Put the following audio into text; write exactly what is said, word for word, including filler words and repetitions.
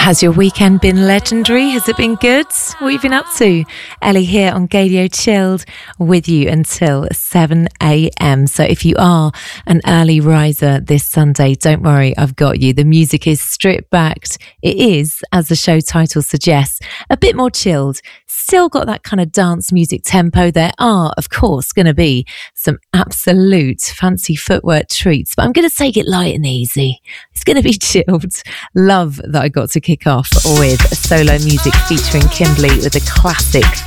Has your weekend been legendary? Has it been good? What have you been up to? Ellie here on Gadio Chilled with you until seven a.m. So if you are an early riser this Sunday, don't worry, I've got you. The music is stripped back. It is, as the show title suggests, a bit more chilled. Still got that kind of dance music tempo. There are, of course, going to be some absolute fancy footwork treats, but I'm going to take it light and easy. It's going to be chilled. Love that I got to kick off with solo music featuring Kimberly with a classic